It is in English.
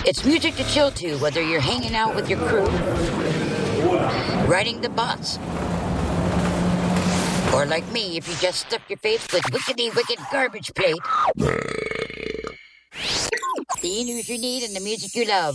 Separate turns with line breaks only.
It's music to chill to, whether you're hanging out with your crew, riding the bus, or like me, if you just stuff your face with wickedy wicked garbage plate. The news you need and the music you love.